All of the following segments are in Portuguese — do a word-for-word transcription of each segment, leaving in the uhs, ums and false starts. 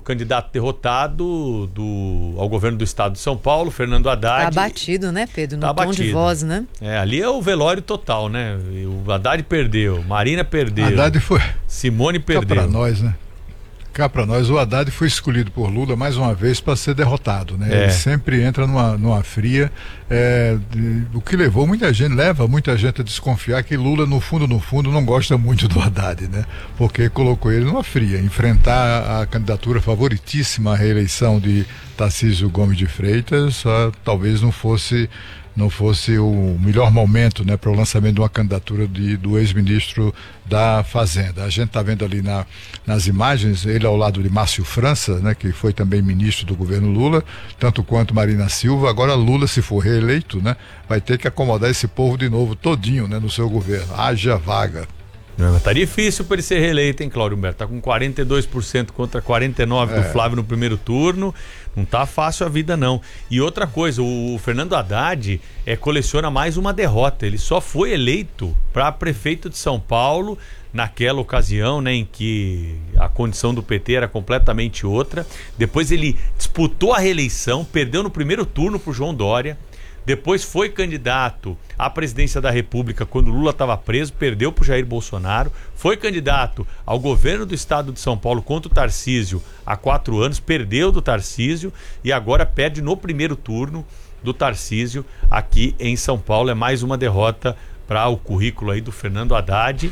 candidato derrotado do, ao governo do estado de São Paulo, Fernando Haddad. Tá abatido, né, Pedro? No tá tom abatido. de voz, né? É, ali é o velório total, né? O Haddad perdeu, Marina perdeu. Haddad foi. Simone perdeu. Cá pra nós, né? Cá pra nós, o Haddad foi escolhido por Lula mais uma vez para ser derrotado, né? É. Ele sempre entra numa, numa fria, é, de, o que levou muita gente, leva muita gente a desconfiar que Lula, no fundo, no fundo, não gosta muito do Haddad, né? Porque colocou ele numa fria. Enfrentar a candidatura favoritíssima à reeleição de Tarcísio Gomes de Freitas, só, talvez não fosse não fosse o melhor momento, né, para o lançamento de uma candidatura de, do ex-ministro da Fazenda. A gente está vendo ali na, nas imagens, ele ao lado de Márcio França, né, que foi também ministro do governo Lula, tanto quanto Marina Silva. Agora Lula, se for reeleito, né, vai ter que acomodar esse povo de novo todinho, né, no seu governo. Haja vaga. Não, tá difícil para ele ser reeleito, hein, Cláudio Humberto? Tá com quarenta e dois por cento contra quarenta e nove por cento É. do Flávio no primeiro turno. Não tá fácil a vida, não. E outra coisa, o Fernando Haddad é, coleciona mais uma derrota. Ele só foi eleito para prefeito de São Paulo naquela ocasião, né, em que a condição do P T era completamente outra. Depois ele disputou a reeleição, perdeu no primeiro turno pro João Dória. Depois foi candidato à presidência da República quando Lula estava preso, perdeu para o Jair Bolsonaro. Foi candidato ao governo do estado de São Paulo contra o Tarcísio há quatro anos, perdeu do Tarcísio e agora perde no primeiro turno do Tarcísio aqui em São Paulo. É mais uma derrota para o currículo aí do Fernando Haddad,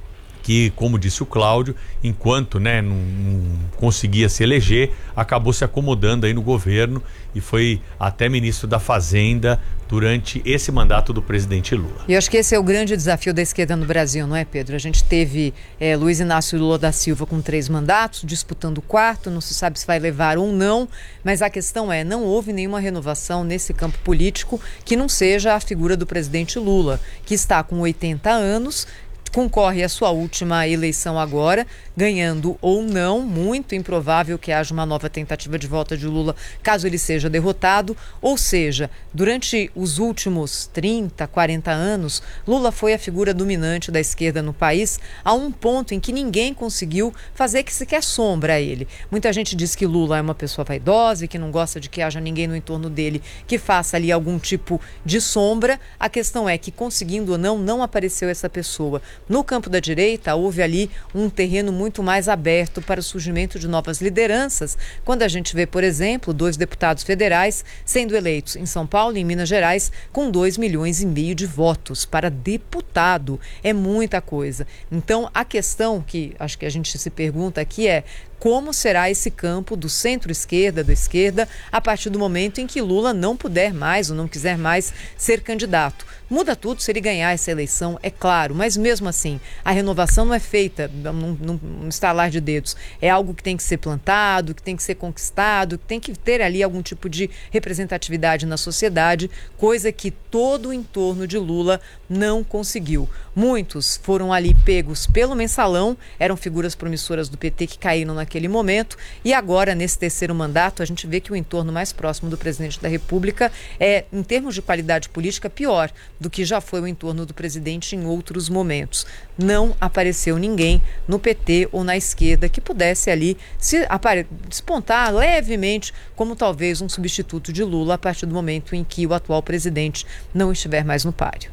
que, como disse o Cláudio, enquanto, né, não, não conseguia se eleger, acabou se acomodando aí no governo e foi até ministro da Fazenda durante esse mandato do presidente Lula. E eu acho que esse é o grande desafio da esquerda no Brasil, não é, Pedro? A gente teve é, Luiz Inácio Lula da Silva com três mandatos, disputando o quarto, não se sabe se vai levar ou não, mas a questão é, não houve nenhuma renovação nesse campo político que não seja a figura do presidente Lula, que está com oitenta anos, concorre à sua última eleição agora, ganhando ou não, muito improvável que haja uma nova tentativa de volta de Lula, caso ele seja derrotado. Ou seja, durante os últimos trinta, quarenta anos, Lula foi a figura dominante da esquerda no país, a um ponto em que ninguém conseguiu fazer que sequer sombra a ele. Muita gente diz que Lula é uma pessoa vaidosa e que não gosta de que haja ninguém no entorno dele que faça ali algum tipo de sombra. A questão é que, conseguindo ou não, não apareceu essa pessoa. No campo da direita, houve ali um terreno muito mais aberto para o surgimento de novas lideranças, quando a gente vê, por exemplo, dois deputados federais sendo eleitos em São Paulo e em Minas Gerais com dois milhões e meio de votos para deputado. É muita coisa. Então, a questão que acho que a gente se pergunta aqui é: como será esse campo do centro-esquerda, da esquerda, a partir do momento em que Lula não puder mais ou não quiser mais ser candidato? Muda tudo se ele ganhar essa eleição, é claro, mas mesmo assim, a renovação não é feita num, num, num estalar de dedos. É algo que tem que ser plantado, que tem que ser conquistado, que tem que ter ali algum tipo de representatividade na sociedade, coisa que todo o entorno de Lula não conseguiu. Muitos foram ali pegos pelo mensalão, eram figuras promissoras do P T que caíram naquele momento, e agora, nesse terceiro mandato, a gente vê que o entorno mais próximo do presidente da República é, em termos de qualidade política, pior do que já foi o entorno do presidente em outros momentos. Não apareceu ninguém no P T ou na esquerda que pudesse ali se apare- despontar levemente como talvez um substituto de Lula a partir do momento em que o atual presidente não estiver mais no páreo.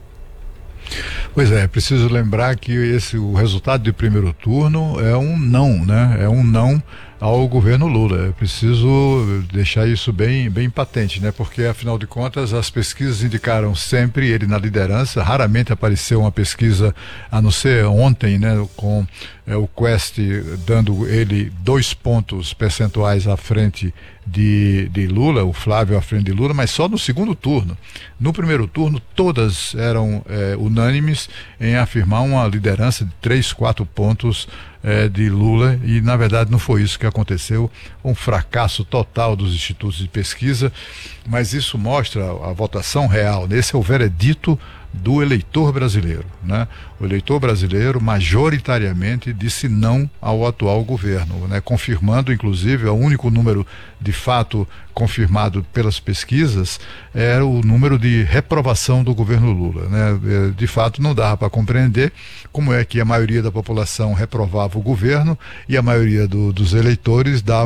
Pois é, preciso lembrar que esse, o resultado de primeiro turno é um não, né? É um não ao governo Lula. É preciso deixar isso bem, bem patente, né? Porque, afinal de contas, as pesquisas indicaram sempre ele na liderança. Raramente apareceu uma pesquisa, a não ser ontem, né? Com é, o Quest dando ele dois pontos percentuais à frente de, de Lula, o Flávio à frente de Lula, mas só no segundo turno. No primeiro turno, todas eram é, unânimes em afirmar uma liderança de três, quatro pontos É, de Lula, e na verdade não foi isso que aconteceu, um fracasso total dos institutos de pesquisa, mas isso mostra a, a votação real. Esse é o veredito do eleitor brasileiro, né? O eleitor brasileiro majoritariamente disse não ao atual governo, né? Confirmando, inclusive, o único número de fato confirmado pelas pesquisas era o número de reprovação do governo Lula, né? De fato, não dava para compreender como é que a maioria da população reprovava o governo e a maioria do, dos eleitores davam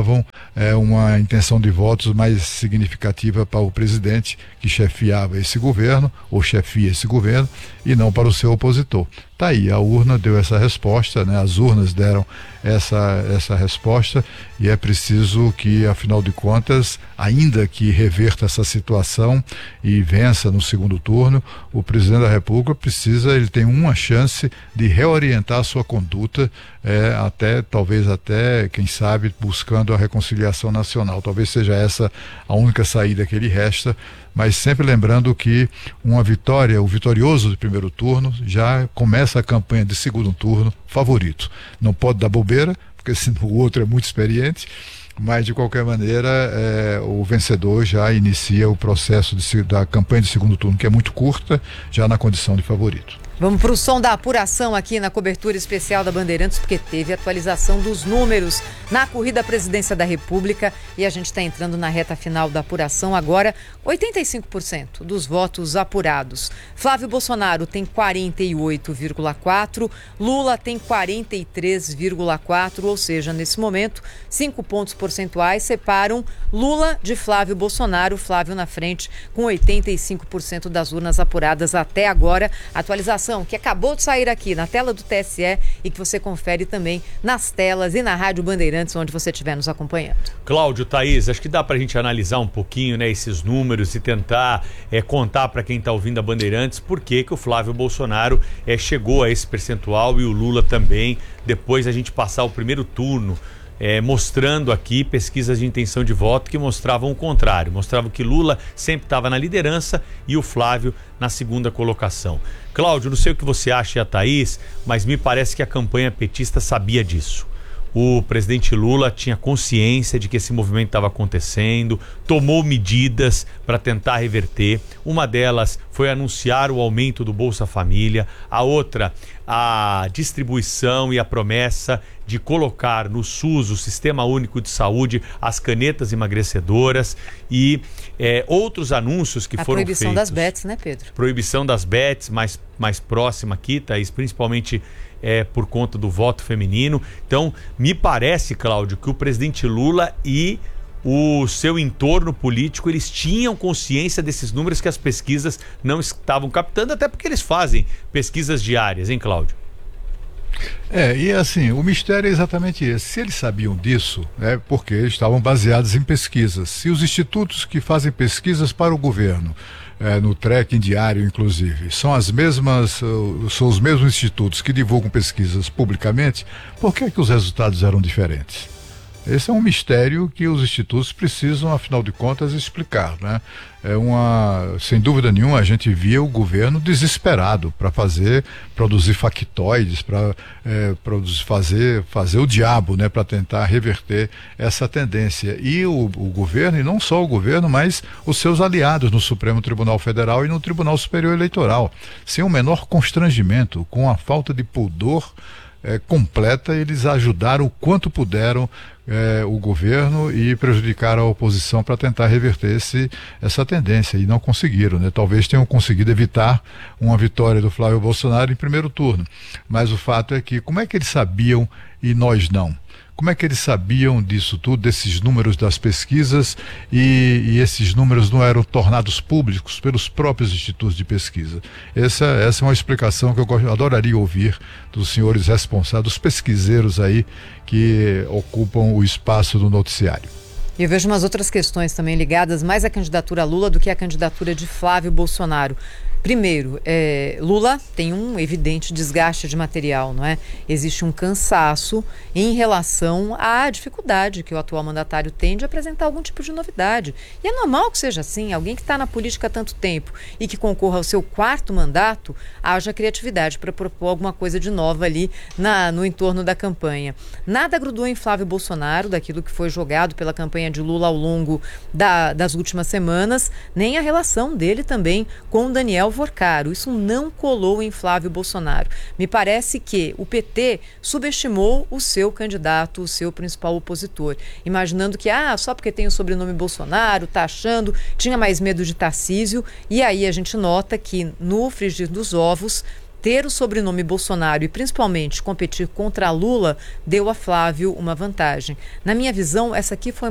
é, uma intenção de votos mais significativa para o presidente que chefiava esse governo, ou chefia esse governo, e não para o seu opositor. Tá aí, a urna deu essa resposta, né? As urnas deram essa, essa resposta, e é preciso que, afinal de contas, ainda que reverta essa situação e vença no segundo turno, o presidente da República precisa, ele tem uma chance de reorientar a sua conduta, é, até, talvez até, quem sabe, buscando a reconciliação nacional. Talvez seja essa a única saída que ele resta, mas sempre lembrando que uma vitória, o vitorioso do primeiro turno, já começa a campanha de segundo turno favorito. Não pode dar bobeira, porque senão o outro é muito experiente, mas de qualquer maneira é, o vencedor já inicia o processo de, da campanha de segundo turno, que é muito curta, já na condição de favorito. Vamos para o som da apuração aqui na cobertura especial da Bandeirantes, porque teve atualização dos números na corrida à presidência da República e a gente está entrando na reta final da apuração agora. oitenta e cinco por cento dos votos apurados. Flávio Bolsonaro tem quarenta e oito vírgula quatro por cento, Lula tem quarenta e três vírgula quatro por cento, ou seja, nesse momento, cinco pontos percentuais separam Lula de Flávio Bolsonaro, Flávio na frente com oitenta e cinco por cento das urnas apuradas até agora. Atualização que acabou de sair aqui na tela do T S E e que você confere também nas telas e na Rádio Bandeirantes, onde você estiver nos acompanhando. Cláudio, Thaís, acho que dá pra gente analisar um pouquinho, né, esses números e tentar é, contar para quem tá ouvindo a Bandeirantes por que que o Flávio Bolsonaro é, chegou a esse percentual e o Lula também, depois a gente passar o primeiro turno. É, mostrando aqui pesquisas de intenção de voto que mostravam o contrário, mostravam que Lula sempre estava na liderança e o Flávio na segunda colocação. Cláudio, não sei o que você acha e a Thaís, mas me parece que a campanha petista sabia disso. O presidente Lula tinha consciência de que esse movimento estava acontecendo, tomou medidas para tentar reverter. Uma delas foi anunciar o aumento do Bolsa Família, a outra, a distribuição e a promessa de colocar no SUS, o Sistema Único de Saúde, as canetas emagrecedoras e é, outros anúncios que a foram feitos. A proibição das bets, né, Pedro? Proibição das bets, mais, mais próxima aqui, Thaís, principalmente é, por conta do voto feminino. Então, me parece, Cláudio, que o presidente Lula e o seu entorno político, eles tinham consciência desses números que as pesquisas não estavam captando, até porque eles fazem pesquisas diárias, hein, Cláudio? É, e assim, o mistério é exatamente esse. Se eles sabiam disso, é porque eles estavam baseados em pesquisas. Se os institutos que fazem pesquisas para o governo, é, no tracking diário inclusive, são as mesmas, uh, são os mesmos institutos que divulgam pesquisas publicamente, por que é que os resultados eram diferentes? Esse é um mistério que os institutos precisam, afinal de contas, explicar, né? É uma, sem dúvida nenhuma, a gente via o governo desesperado para fazer, produzir factoides, para é, produzir, fazer, fazer o diabo, né? Para tentar reverter essa tendência. E o, o governo, e não só o governo, mas os seus aliados no Supremo Tribunal Federal e no Tribunal Superior Eleitoral, sem o menor constrangimento, com a falta de pudor É, completa, eles ajudaram o quanto puderam é, o governo e prejudicaram a oposição para tentar reverter esse, essa tendência, e não conseguiram, né? Talvez tenham conseguido evitar uma vitória do Flávio Bolsonaro em primeiro turno, mas o fato é que como é que eles sabiam e nós não? Como é que eles sabiam disso tudo, desses números das pesquisas, e, e esses números não eram tornados públicos pelos próprios institutos de pesquisa? Essa, essa é uma explicação que eu gost- adoraria ouvir dos senhores responsáveis, dos pesquiseiros aí que ocupam o espaço do noticiário. E eu vejo umas outras questões também ligadas mais à candidatura Lula do que à candidatura de Flávio Bolsonaro. Primeiro, é, Lula tem um evidente desgaste de material, não é? Existe um cansaço em relação à dificuldade que o atual mandatário tem de apresentar algum tipo de novidade. E é normal que seja assim. Alguém que está na política há tanto tempo e que concorra ao seu quarto mandato, haja criatividade para propor alguma coisa de nova ali na, no entorno da campanha. Nada grudou em Flávio Bolsonaro, daquilo que foi jogado pela campanha de Lula ao longo da, das últimas semanas, nem a relação dele também com Daniel Vorcaro. Isso não colou em Flávio Bolsonaro. Me parece que o P T subestimou o seu candidato, o seu principal opositor, imaginando que, ah, só porque tem o sobrenome Bolsonaro, tá achando, tinha mais medo de Tarcísio, e aí a gente nota que no frigir dos ovos, ter o sobrenome Bolsonaro e principalmente competir contra Lula deu a Flávio uma vantagem. Na minha visão, essa aqui foi